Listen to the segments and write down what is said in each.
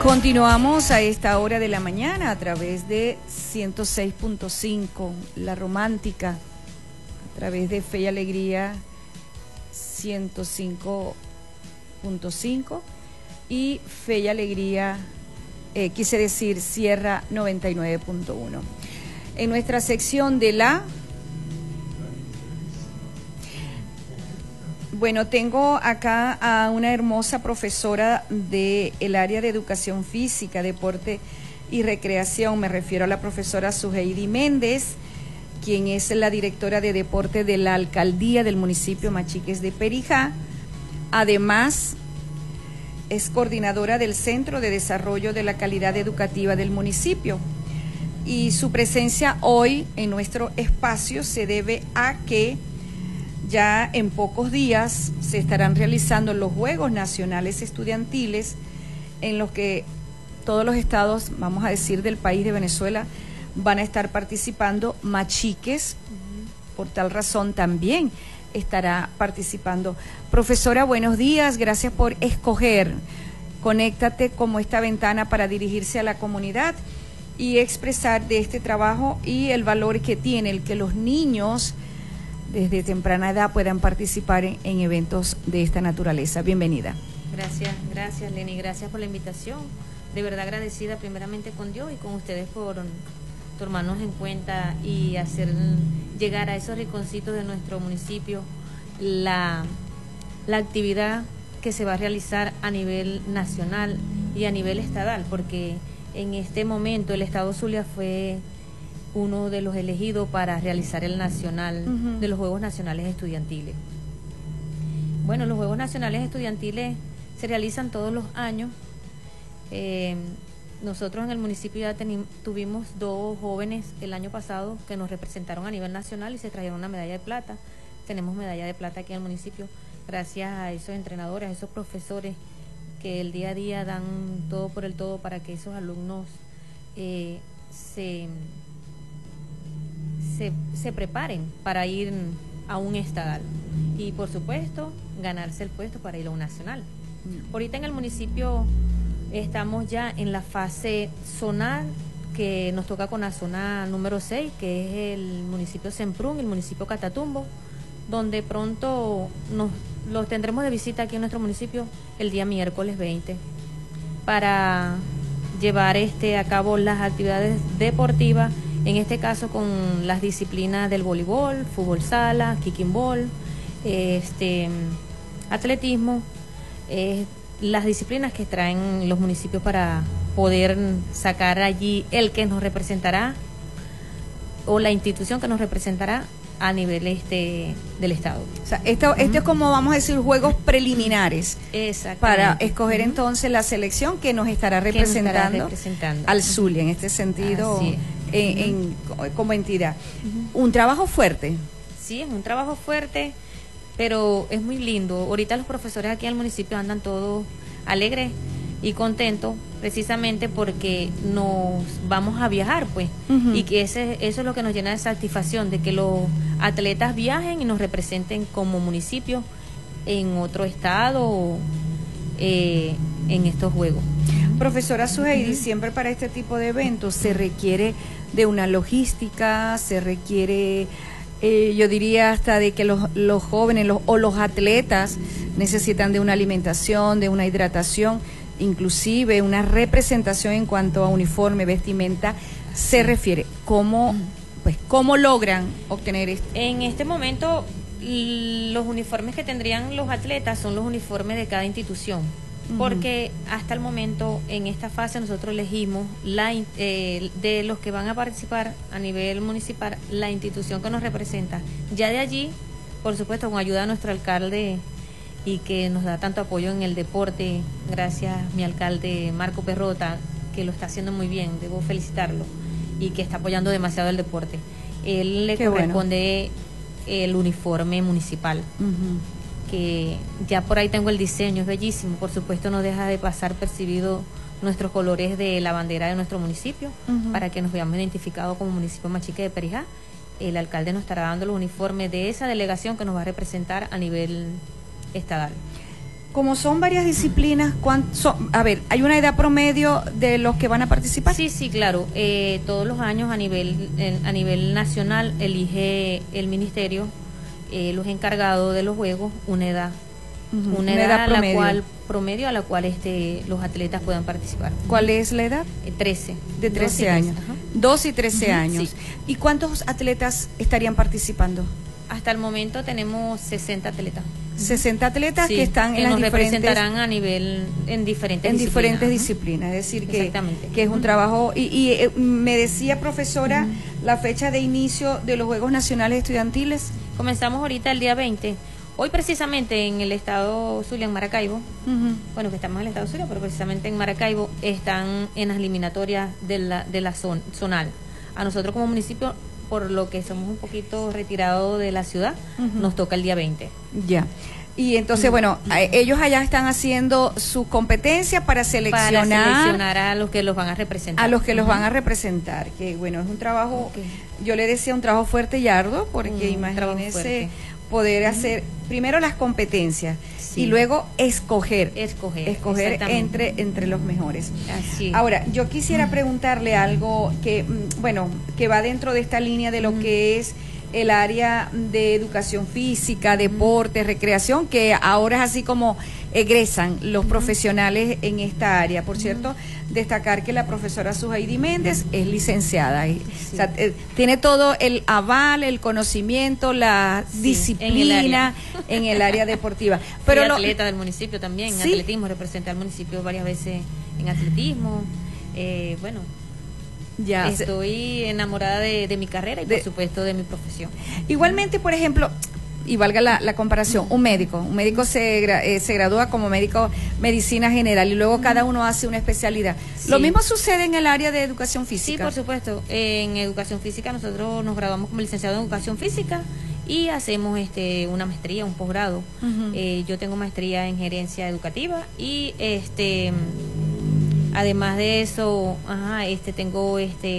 Continuamos a esta hora de la mañana a través de 106.5, La Romántica, a través de Fe y Alegría 105.5 y Fe y Alegría, quise decir Sierra 99.1. En nuestra sección de Bueno, tengo acá a una hermosa profesora del área de Educación Física, Deporte y Recreación. Me refiero a la profesora Suheidi Méndez, quien es la directora de Deporte de la Alcaldía del municipio Machiques de Perijá. Además, es coordinadora del Centro de Desarrollo de la Calidad Educativa del municipio. Y su presencia hoy en nuestro espacio se debe a que ya en pocos días se estarán realizando los Juegos Nacionales Estudiantiles, en los que todos los estados, vamos a decir, del país de Venezuela van a estar participando. Machiques, por tal razón, también estará participando. Profesora, buenos días, gracias por escoger Conéctate como esta ventana para dirigirse a la comunidad y expresar de este trabajo y el valor que tiene el que los niños desde temprana edad puedan participar en eventos de esta naturaleza. Bienvenida. Gracias Lenny, gracias por la invitación. De verdad agradecida primeramente con Dios y con ustedes por tomarnos en cuenta y hacer llegar a esos rinconcitos de nuestro municipio la actividad que se va a realizar a nivel nacional y a nivel estatal, porque en este momento el estado Zulia fue uno de los elegidos para realizar el nacional de los Juegos Nacionales Estudiantiles. Bueno, los Juegos Nacionales Estudiantiles se realizan todos los años. Nosotros en el municipio ya tuvimos 2 jóvenes el año pasado que nos representaron a nivel nacional y se trajeron una medalla de plata. Tenemos medalla de plata aquí en el municipio gracias a esos entrenadores, a esos profesores que el día a día dan todo por el todo para que esos alumnos se preparen para ir a un estadal y por supuesto ganarse el puesto para ir a un nacional. Ahorita en el municipio estamos ya en la fase zonal, que nos toca con la zona número 6, que es el municipio Semprún, el municipio Catatumbo, donde pronto los tendremos de visita aquí en nuestro municipio el día miércoles 20 para llevar a cabo las actividades deportivas, en este caso con las disciplinas del voleibol, fútbol sala, kicking ball, atletismo, las disciplinas que traen los municipios para poder sacar allí el que nos representará o la institución que nos representará a nivel del estado. O sea, esto es como, vamos a decir, juegos preliminares para escoger entonces la selección que nos estará representando al Zulia en este sentido, como entidad. Un trabajo fuerte. Sí, es un trabajo fuerte, pero es muy lindo. Ahorita los profesores aquí en el municipio andan todos alegres y contentos, precisamente porque nos vamos a viajar, pues, y que eso es lo que nos llena de satisfacción, de que los atletas viajen y nos representen como municipio en otro estado en estos juegos. Profesora Suheidi, siempre para este tipo de eventos se requiere de una logística, se requiere, yo diría hasta de que los jóvenes o los atletas necesitan de una alimentación, de una hidratación, inclusive una representación en cuanto a uniforme, vestimenta, se refiere. ¿Cómo logran obtener esto? En este momento, los uniformes que tendrían los atletas son los uniformes de cada institución, porque hasta el momento, en esta fase, nosotros elegimos de los que van a participar a nivel municipal, la institución que nos representa. Ya de allí, por supuesto, con ayuda de nuestro alcalde, y que nos da tanto apoyo en el deporte, gracias a mi alcalde Marco Perrota, que lo está haciendo muy bien, debo felicitarlo, y que está apoyando demasiado el deporte. Él le corresponde el uniforme municipal, que ya por ahí tengo el diseño, es bellísimo, por supuesto no deja de pasar percibido nuestros colores de la bandera de nuestro municipio, para que nos veamos identificados como municipio Machique de Perijá. El alcalde nos estará dando los uniformes de esa delegación que nos va a representar a nivel estadal. Como son varias disciplinas, a ver, ¿hay una edad promedio de los que van a participar? Sí, sí, claro. Todos los años a nivel nacional elige el ministerio, los encargados de los juegos, una edad. Una edad promedio a la cual los atletas puedan participar. ¿Cuál es la edad? 13. De 13 años. 2 y 13 años. Sí. ¿Y cuántos atletas estarían participando? Hasta el momento tenemos 60 atletas. 60 atletas que están en las representarán en diferentes disciplinas. Es decir, que es un trabajo. Y me decía, profesora, la fecha de inicio de los Juegos Nacionales Estudiantiles. Comenzamos ahorita el día 20. Hoy precisamente en el estado Zulia, en Maracaibo, bueno, que estamos en el estado Zulia, pero precisamente en Maracaibo están en las eliminatorias de la zonal. A nosotros como municipio, por lo que somos un poquito retirados de la ciudad, nos toca el día 20. Ya. Y entonces, bueno, ellos allá están haciendo su competencia para seleccionar a los que los van a representar. A los que los van a representar, que bueno, es un trabajo, yo le decía un trabajo fuerte y arduo, porque imagínese poder hacer primero las competencias y luego escoger entre los mejores. Así. Ahora, yo quisiera preguntarle algo que, bueno, que va dentro de esta línea de lo que es el área de educación física, deporte, recreación, que ahora es así como egresan los profesionales en esta área. Por cierto, destacar que la profesora Suheidi Méndez es licenciada, o sea, tiene todo el aval, el conocimiento, la disciplina en el área deportiva. Pero atleta del municipio también, en atletismo, representa al municipio varias veces en atletismo, bueno. Ya, estoy enamorada de mi carrera y por supuesto de mi profesión. Igualmente, por ejemplo, y valga la comparación, un médico se gradúa como médico medicina general y luego cada uno hace una especialidad. Lo mismo sucede en el área de educación física. Sí, por supuesto. En educación física nosotros nos graduamos como licenciado en educación física y hacemos una maestría, un posgrado. Yo tengo maestría en gerencia educativa y además de eso, tengo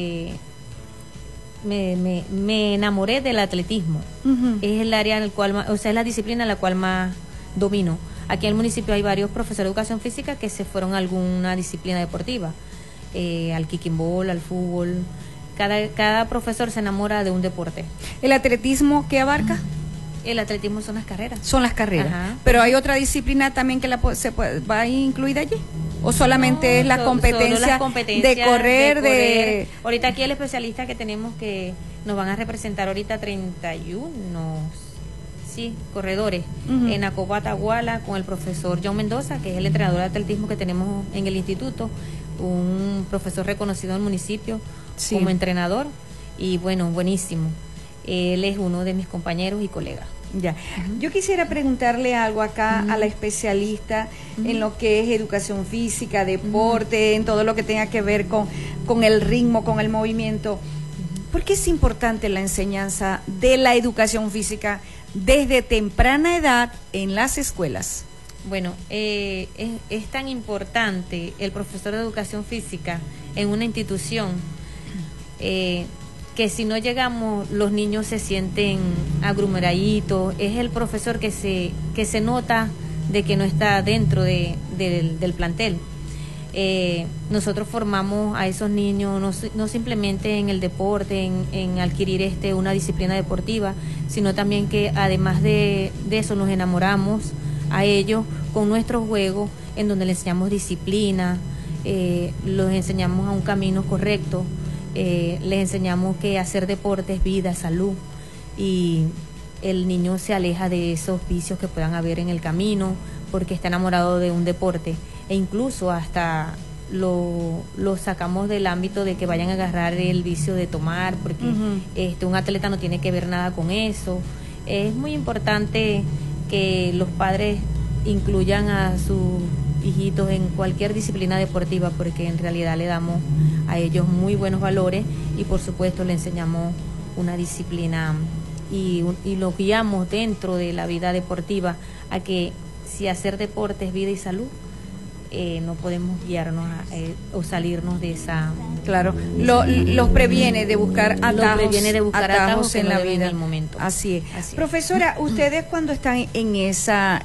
me enamoré del atletismo. Es el área en el cual es la disciplina en la cual más domino. Aquí en el municipio hay varios profesores de educación física que se fueron a alguna disciplina deportiva, al kicking ball, al fútbol. Cada profesor se enamora de un deporte. ¿El atletismo qué abarca? El atletismo son las carreras. Son las carreras. Pero hay otra disciplina también que va incluida allí. ¿O solamente es la competencia de correr? Ahorita aquí el especialista que tenemos que nos van a representar ahorita 31 corredores en Acopa Atahuala con el profesor John Mendoza, que es el entrenador de atletismo que tenemos en el instituto, un profesor reconocido en el municipio como entrenador y bueno, buenísimo. Él es uno de mis compañeros y colegas. Ya. Yo quisiera preguntarle algo acá a la especialista en lo que es educación física, deporte, en todo lo que tenga que ver con el ritmo, con el movimiento. ¿Por qué es importante la enseñanza de la educación física desde temprana edad en las escuelas? Bueno, es tan importante el profesor de educación física en una institución que si no llegamos los niños se sienten aglomeraditos. Es el profesor que se nota de que no está dentro del plantel. Nosotros formamos a esos niños no simplemente en el deporte, en adquirir una disciplina deportiva, sino también que además de eso nos enamoramos a ellos con nuestros juegos, en donde les enseñamos disciplina, los enseñamos a un camino correcto. Les enseñamos que hacer deporte es vida, salud, y el niño se aleja de esos vicios que puedan haber en el camino porque está enamorado de un deporte, e incluso hasta lo sacamos del ámbito de que vayan a agarrar el vicio de tomar, porque un atleta no tiene que ver nada con eso. Es muy importante que los padres incluyan a sus hijitos en cualquier disciplina deportiva, porque en realidad le damos a ellos muy buenos valores y por supuesto le enseñamos una disciplina y lo guiamos dentro de la vida deportiva a que si hacer deporte es vida y salud, no podemos guiarnos o salirnos de esa. Claro, los previene de buscar atajos en la vida. En el momento. Así es. Profesora, ustedes cuando están en esa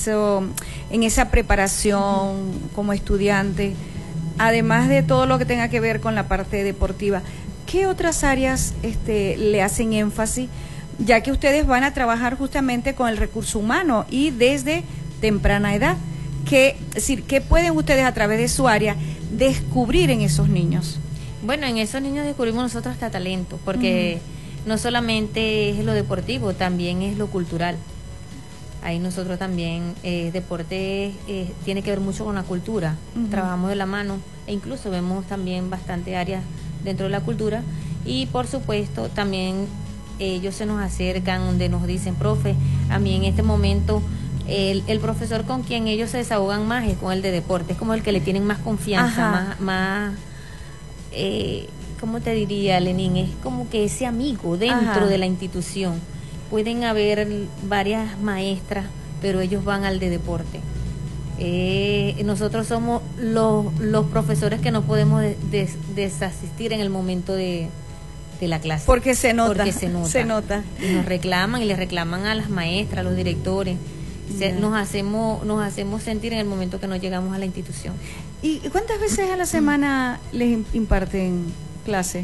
preparación como estudiante, además de todo lo que tenga que ver con la parte deportiva, ¿qué otras áreas le hacen énfasis? Ya que ustedes van a trabajar justamente con el recurso humano y desde temprana edad. ¿Qué pueden ustedes a través de su área descubrir en esos niños? Bueno, en esos niños descubrimos nosotros hasta talento, porque no solamente es lo deportivo, también es lo cultural. Ahí nosotros también, deporte tiene que ver mucho con la cultura, trabajamos de la mano e incluso vemos también bastante áreas dentro de la cultura y por supuesto también ellos se nos acercan donde nos dicen, profe, a mí en este momento el profesor con quien ellos se desahogan más es con el de deporte, es como el que le tienen más confianza, más ¿cómo te diría, Lenín? Es como que ese amigo dentro de la institución. Pueden haber varias maestras, pero ellos van al de deporte. Nosotros somos los profesores que no podemos desasistir en el momento de la clase. Porque se nota. Se nota. Y nos reclaman y le reclaman a las maestras, a los directores. Nos hacemos sentir en el momento que nos llegamos a la institución. ¿Y cuántas veces a la semana les imparten clase?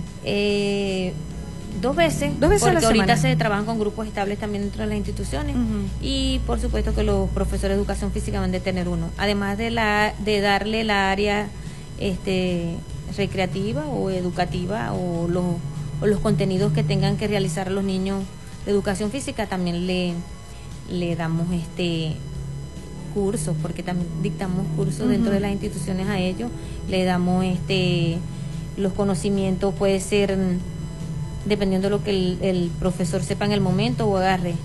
2 veces. 2 veces a la porque ahorita semana. se trabajan con grupos estables también dentro de las instituciones y por supuesto que los profesores de educación física van a tener uno. Además de darle la área recreativa o educativa o los contenidos que tengan que realizar los niños de educación física, también le damos cursos, porque también dictamos cursos dentro de las instituciones a ellos, le damos los conocimientos, puede ser dependiendo de lo que el profesor sepa en el momento o agarre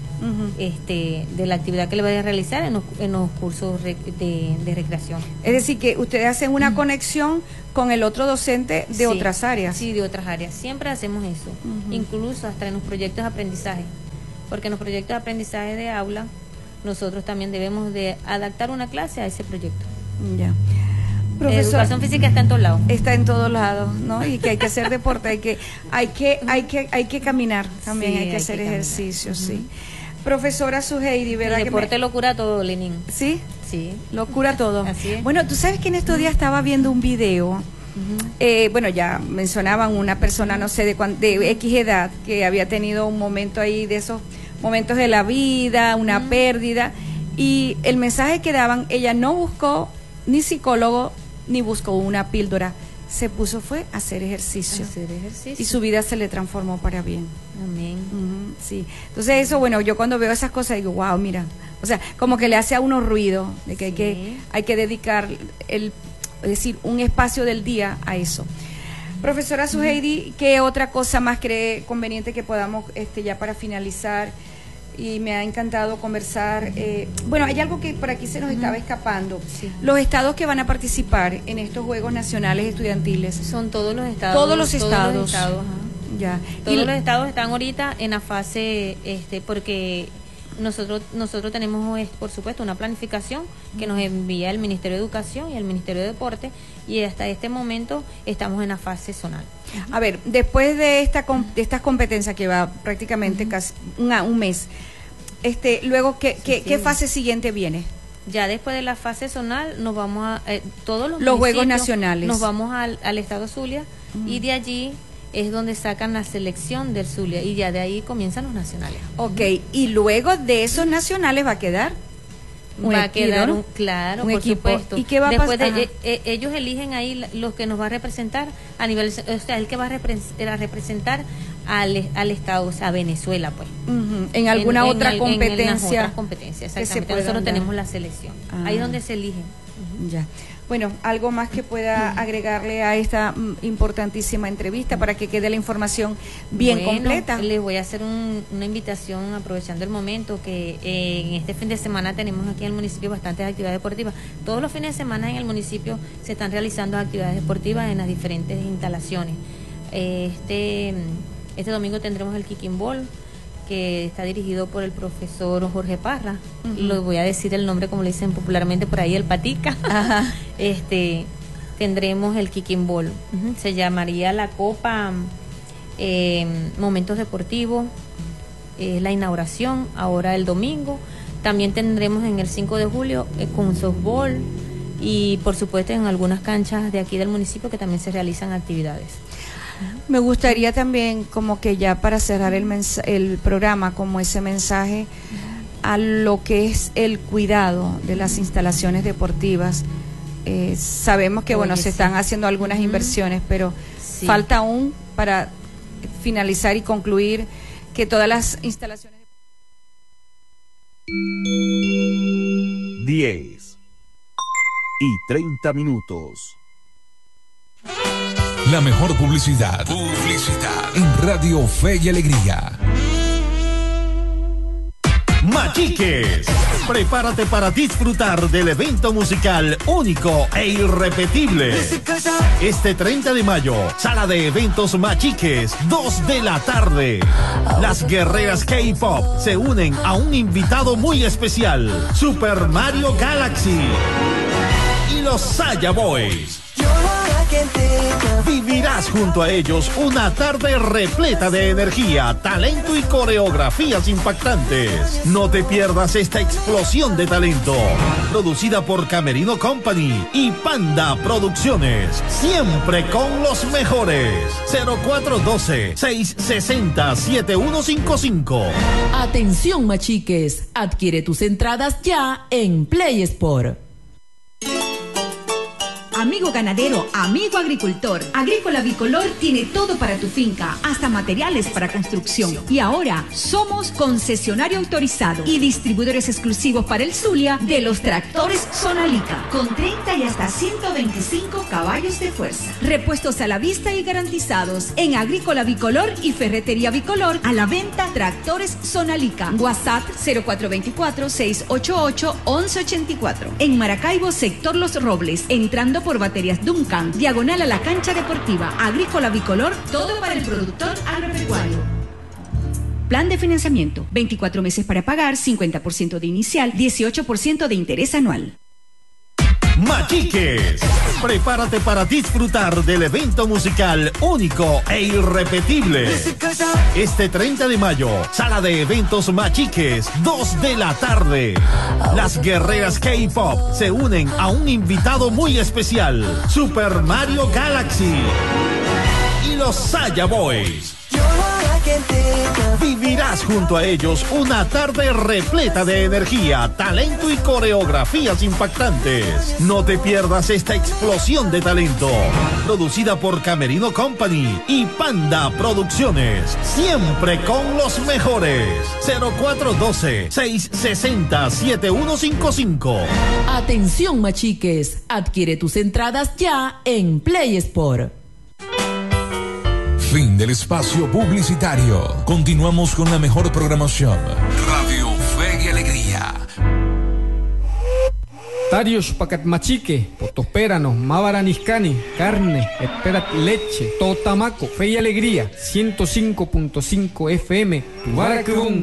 de la actividad que le vaya a realizar en los cursos de recreación. Es decir, que ustedes hacen una conexión con el otro docente de otras áreas. Sí, de otras áreas. Siempre hacemos eso, incluso hasta en los proyectos de aprendizaje, porque en los proyectos de aprendizaje de aula nosotros también debemos de adaptar una clase a ese proyecto. Ya. Profesor, educación física está en todos lados. Está en todos lados, ¿no? Y que hay que hacer deporte, hay que caminar también, hay que hacer ejercicio, sí. Profesora Suheidi, ¿verdad? El deporte lo cura todo, Lenín. ¿Sí? Sí. Lo cura todo. Así es. Bueno, tú sabes que en estos días estaba viendo un video, bueno, ya mencionaban una persona, no sé, de X edad, que había tenido un momento ahí de esos momentos de la vida, una pérdida, y el mensaje que daban, ella no buscó ni psicólogo, ni buscó una píldora, se puso fue a hacer ejercicio. Y su vida se le transformó para bien. Amén. Sí. Entonces eso, bueno, yo cuando veo esas cosas digo, wow, mira, o sea, como que le hace a uno ruido, de que hay que dedicar es decir, un espacio del día a eso. Profesora Suheidi, ¿qué otra cosa más cree conveniente que podamos, ya para finalizar? Y me ha encantado conversar. Bueno, hay algo que por aquí se nos estaba escapando. Sí. Los estados que van a participar en estos Juegos Nacionales Estudiantiles. Son todos los estados. Todos los estados. Ya. Todos los estados están ahorita en la fase, porque nosotros tenemos, por supuesto, una planificación que nos envía el Ministerio de Educación y el Ministerio de Deporte, y hasta este momento estamos en la fase zonal. A ver, después de estas competencias que va prácticamente casi un mes, luego, ¿qué fase siguiente viene? Ya después de la fase zonal nos vamos a todos los Juegos Nacionales. Nos vamos al estado Zulia y de allí es donde sacan la selección del Zulia y ya de ahí comienzan los nacionales. Ok, y luego de esos nacionales va a quedar un equipo, claro, un por equipo. supuesto. ¿Y qué va a pasar? Ellos eligen ahí los que nos va a representar a nivel, o sea, el que va a representar al estado, o sea, a Venezuela, pues. En alguna otra competencia. En las otras competencias, exactamente. Nosotros tenemos la selección. Ahí es donde se eligen. Ya. Bueno, algo más que pueda agregarle a esta importantísima entrevista para que quede la información bien completa. Les voy a hacer una invitación, aprovechando el momento, que en este fin de semana tenemos aquí en el municipio bastantes actividades deportivas. Todos los fines de semana en el municipio se están realizando actividades deportivas en las diferentes instalaciones. Este domingo tendremos el Kicking Ball, que está dirigido por el profesor Jorge Parra. Lo voy a decir el nombre como le dicen popularmente por ahí, el Patica. tendremos el kicking ball. Se llamaría la Copa Momentos Deportivos, la inauguración ahora el domingo. También tendremos en el 5 de julio con softball y por supuesto en algunas canchas de aquí del municipio que también se realizan actividades. Me gustaría también, como que ya para cerrar el programa, como ese mensaje a lo que es el cuidado de las instalaciones deportivas. Sabemos que se están haciendo algunas inversiones, pero falta aún para finalizar y concluir que todas las instalaciones 10:30. La mejor publicidad en Radio Fe y Alegría. Machiques, prepárate para disfrutar del evento musical único e irrepetible. Este 30 de mayo, sala de eventos Machiques, 2 de la tarde. Las guerreras K-Pop se unen a un invitado muy especial, Super Mario Galaxy y los Saya Boys. Vivirás junto a ellos una tarde repleta de energía, talento y coreografías impactantes. No te pierdas esta explosión de talento. Producida por Camerino Company y Panda Producciones. Siempre con los mejores. 0412-660-7155. Atención, machiques. Adquiere tus entradas ya en Play Sport. Amigo ganadero, amigo agricultor, Agrícola Bicolor tiene todo para tu finca, hasta materiales para construcción. Y ahora somos concesionario autorizado y distribuidores exclusivos para el Zulia de los tractores Sonalica, con 30 y hasta 125 caballos de fuerza. Repuestos a la vista y garantizados en Agrícola Bicolor y Ferretería Bicolor, a la venta tractores Sonalica. WhatsApp 0424-688-1184. En Maracaibo, sector Los Robles, entrando por Baterías Duncan, diagonal a la cancha deportiva. Agrícola Bicolor, todo para el productor agropecuario. Plan de financiamiento, 24 meses para pagar, 50% de inicial, 18% de interés anual. Machiques, prepárate para disfrutar del evento musical único e irrepetible. Este 30 de mayo, sala de eventos Machiques, 2 de la tarde. Las guerreras K-Pop se unen a un invitado muy especial, Super Mario Galaxy y los Saya Boys. Vivirás junto a ellos una tarde repleta de energía, talento y coreografías impactantes. No te pierdas esta explosión de talento. Producida por Camerino Company y Panda Producciones. Siempre con los mejores. 0412-660-7155. Atención, machiques. Adquiere tus entradas ya en Play Sport. Fin del espacio publicitario. Continuamos con la mejor programación. Radio Fe y Alegría. Tarios pacat machique, potospérano, mavaraniscani, carne, esperat leche, totamaco, Fe y Alegría, 105.5 FM, Tubaracrún.